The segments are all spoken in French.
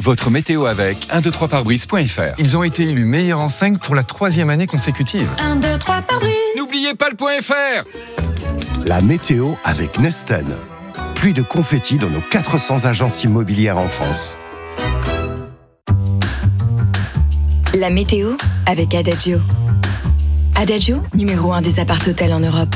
Votre météo avec 123pare-brise.fr. Ils ont été élus meilleurs en 5 pour la 3e année consécutive. 1, 2, 3 pare-brise. N'oubliez pas le .fr. La météo avec Nesten. Pluie de confettis dans nos 400 agences immobilières en France. La météo avec Adagio. Adagio, numéro 1 des appart-hôtels en Europe.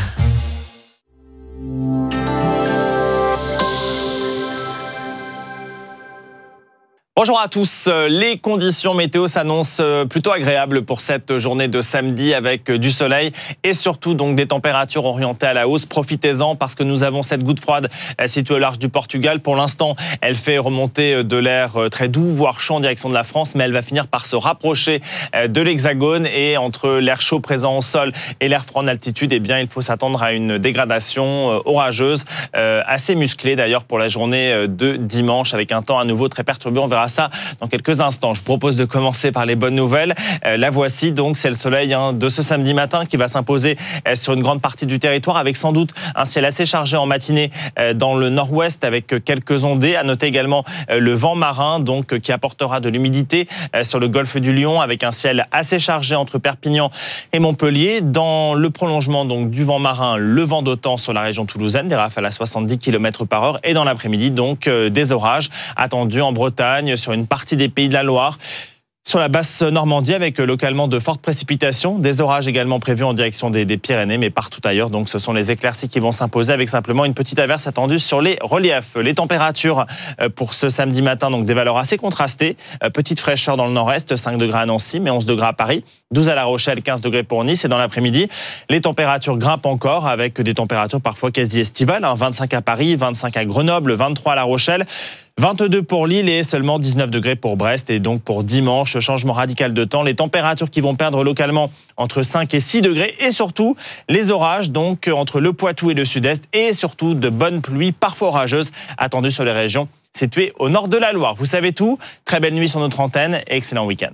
Bonjour à tous. Les conditions météo s'annoncent plutôt agréables pour cette journée de samedi avec du soleil et surtout donc des températures orientées à la hausse. Profitez-en parce que nous avons cette goutte froide située au large du Portugal. Pour l'instant, elle fait remonter de l'air très doux, voire chaud en direction de la France, mais elle va finir par se rapprocher de l'Hexagone et entre l'air chaud présent au sol et l'air froid en altitude, eh bien, il faut s'attendre à une dégradation orageuse assez musclée d'ailleurs pour la journée de dimanche avec un temps à nouveau très perturbé. On verra ça dans quelques instants. Je vous propose de commencer par les bonnes nouvelles. La voici donc, c'est le soleil de ce samedi matin qui va s'imposer sur une grande partie du territoire avec sans doute un ciel assez chargé en matinée dans le nord-ouest avec quelques ondées. À noter également le vent marin donc qui apportera de l'humidité sur le golfe du Lion avec un ciel assez chargé entre Perpignan et Montpellier. Dans le prolongement donc du vent marin, le vent d'OTAN sur la région toulousaine, des rafales à 70 km/h et dans l'après-midi donc des orages attendus en Bretagne, sur une partie des Pays de la Loire, sur la basse Normandie avec localement de fortes précipitations, des orages également prévus en direction des Pyrénées, mais partout ailleurs. Donc ce sont les éclaircies qui vont s'imposer avec simplement une petite averse attendue sur les reliefs. Les températures pour ce samedi matin, donc des valeurs assez contrastées. Petite fraîcheur dans le nord-est, 5 degrés à Nancy, mais 11 degrés à Paris, 12 à La Rochelle, 15 degrés pour Nice. Et dans l'après-midi, les températures grimpent encore avec des températures parfois quasi estivales. 25 à Paris, 25 à Grenoble, 23 à La Rochelle, 22 pour Lille et seulement 19 degrés pour Brest. Et donc pour dimanche, changement radical de temps. Les températures qui vont perdre localement entre 5 et 6 degrés. Et surtout, les orages donc entre le Poitou et le sud-est. Et surtout, de bonnes pluies, parfois orageuses, attendues sur les régions situées au nord de la Loire. Vous savez tout. Très belle nuit sur notre antenne et excellent week-end.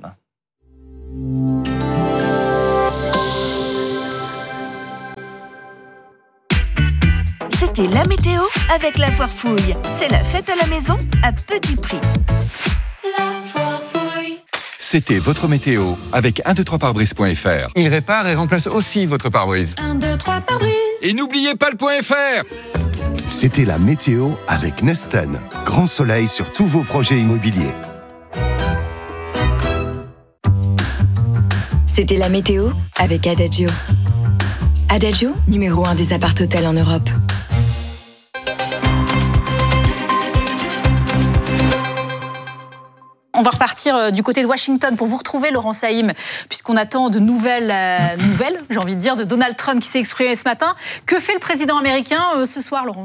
C'était la météo avec la Foire Fouille. C'est la fête à la maison à petit prix. La Foire Fouille. C'était votre météo avec 123pare-brise.fr. Ils réparent et remplacent aussi votre pare-brise. 1, 2, 3 pare-brise. Et n'oubliez pas le .fr. C'était la météo avec Nesten. Grand soleil sur tous vos projets immobiliers. C'était la météo avec Adagio. Adagio, numéro 1 des appart-hôtels en Europe. On va repartir du côté de Washington pour vous retrouver, Laurent Saïm, puisqu'on attend de nouvelles, j'ai envie de dire, de Donald Trump qui s'est exprimé ce matin. Que fait le président américain ce soir, Laurence ?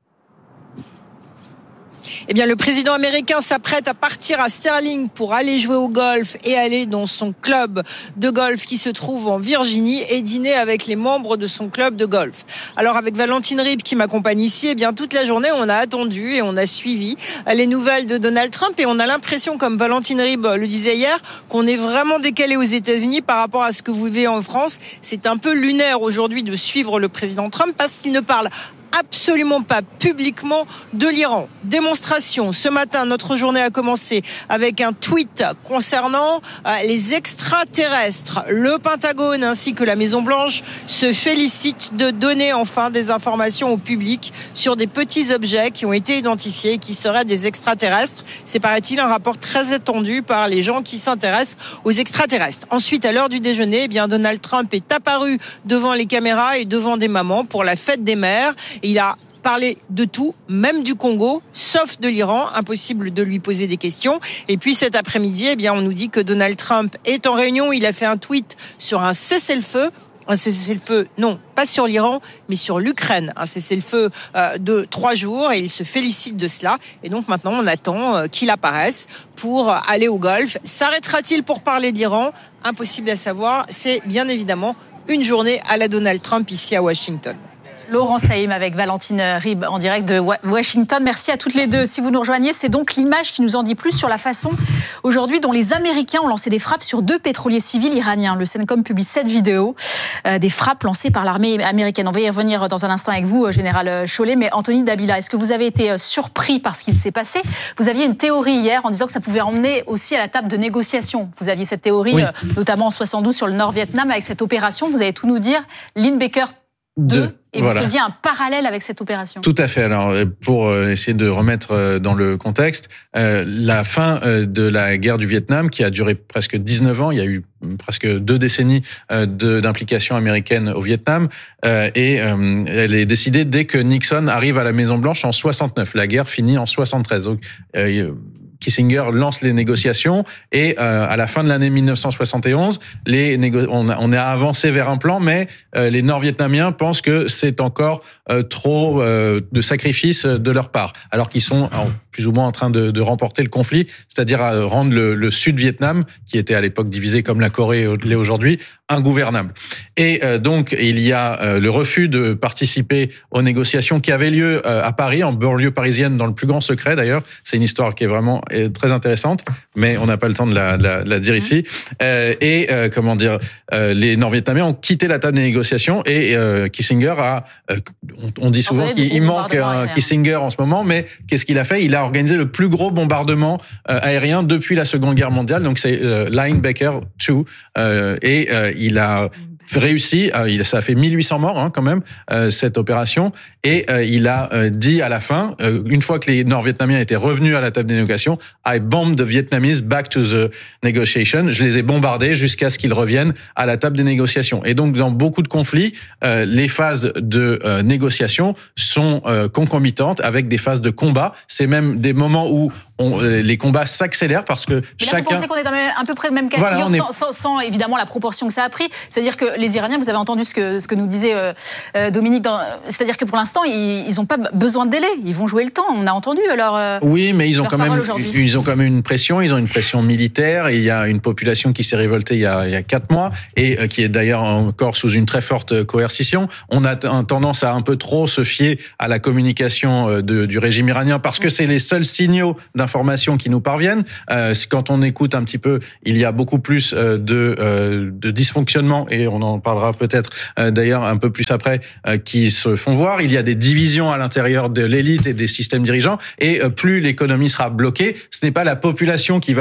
Eh bien, le président américain s'apprête à partir à Sterling pour aller jouer au golf et aller dans son club de golf qui se trouve en Virginie et dîner avec les membres de son club de golf. Alors, avec Valentine Ribes qui m'accompagne ici, eh bien, toute la journée, on a attendu et on a suivi les nouvelles de Donald Trump et on a l'impression, comme Valentine Ribes le disait hier, qu'on est vraiment décalé aux États-Unis par rapport à ce que vous vivez en France. C'est un peu lunaire aujourd'hui de suivre le président Trump parce qu'il ne parle absolument pas publiquement de l'Iran. Démonstration. Ce matin, notre journée a commencé avec un tweet concernant les extraterrestres. Le Pentagone ainsi que la Maison-Blanche se félicitent de donner enfin des informations au public sur des petits objets qui ont été identifiés et qui seraient des extraterrestres. C'est, paraît-il, un rapport très attendu par les gens qui s'intéressent aux extraterrestres. Ensuite, à l'heure du déjeuner, eh bien, Donald Trump est apparu devant les caméras et devant des mamans pour la fête des mères. Il a parlé de tout, même du Congo, sauf de l'Iran. Impossible de lui poser des questions. Et puis cet après-midi, eh bien, on nous dit que Donald Trump est en réunion. Il a fait un tweet sur un cessez-le-feu. Un cessez-le-feu, non, pas sur l'Iran, mais sur l'Ukraine. Un cessez-le-feu de 3 jours et il se félicite de cela. Et donc maintenant, on attend qu'il apparaisse pour aller au golf. S'arrêtera-t-il pour parler d'Iran ? Impossible à savoir. C'est bien évidemment une journée à la Donald Trump ici à Washington. Laurent Saïm avec Valentine Ribes en direct de Washington. Merci à toutes les deux. Si vous nous rejoignez, c'est donc l'image qui nous en dit plus sur la façon aujourd'hui dont les Américains ont lancé des frappes sur 2 pétroliers civils iraniens. Le CENTCOM publie 7 vidéos des frappes lancées par l'armée américaine. On va y revenir dans un instant avec vous, Général Chollet. Mais Anthony Dabila, est-ce que vous avez été surpris par ce qu'il s'est passé? Vous aviez une théorie hier en disant que ça pouvait emmener aussi à la table de négociation. Vous aviez cette théorie, oui, notamment en 72 sur le Nord-Vietnam avec cette opération. Vous allez tout nous dire. Linebacker 2. Et vous faisiez un parallèle avec cette opération. Tout à fait. Alors, pour essayer de remettre dans le contexte, la fin de la guerre du Vietnam, qui a duré presque 19 ans, il y a eu presque 2 décennies d'implication américaine au Vietnam, et elle est décidée dès que Nixon arrive à la Maison-Blanche en 69. La guerre finit en 73. Donc, Kissinger lance les négociations et à la fin de l'année 1971, on a avancé vers un plan, mais les Nord-Vietnamiens pensent que c'est encore trop de sacrifices de leur part, alors qu'ils sont plus ou moins en train de remporter le conflit, c'est-à-dire à rendre le Sud-Vietnam, qui était à l'époque divisé comme la Corée l'est aujourd'hui, ingouvernable. Et donc, il y a le refus de participer aux négociations qui avaient lieu à Paris, en banlieue parisienne, dans le plus grand secret d'ailleurs. C'est une histoire qui est vraiment très intéressante, mais on n'a pas le temps de la dire ici. Les Nord-Vietnamiens ont quitté la table des négociations et Kissinger on dit souvent qu'il manque un Kissinger en ce moment, mais qu'est-ce qu'il a fait? Il a organisé le plus gros bombardement aérien depuis la Seconde Guerre mondiale, donc c'est Linebacker 2, il a réussi, ça a fait 1800 morts quand même, cette opération, et il a dit à la fin, une fois que les Nord-Vietnamiens étaient revenus à la table des négociations, I bombed the Vietnamese back to the negotiation, je les ai bombardés jusqu'à ce qu'ils reviennent à la table des négociations. Et donc dans beaucoup de conflits, les phases de négociation sont concomitantes avec des phases de combat. C'est même des moments où les combats s'accélèrent parce que chacun... Vous pensez qu'on est dans à peu près le même cas de figure, sans évidemment la proportion que ça a pris. C'est-à-dire que les Iraniens, vous avez entendu ce que nous disait Dominique, c'est-à-dire que pour l'instant, ils n'ont pas besoin de délai. Ils vont jouer le temps. On a entendu leur oui, mais ils ont quand même une pression. Ils ont une pression militaire. Et il y a une population qui s'est révoltée il y a 4 mois et qui est d'ailleurs encore sous une très forte coercition. On a tendance à un peu trop se fier à la communication du régime iranien parce que c'est les seuls signaux d'information qui nous parviennent. Quand on écoute un petit peu, il y a beaucoup plus de dysfonctionnement et on en parlera peut-être d'ailleurs un peu plus après, qui se font voir. Il y a des divisions à l'intérieur de l'élite et des systèmes dirigeants et plus l'économie sera bloquée, ce n'est pas la population qui va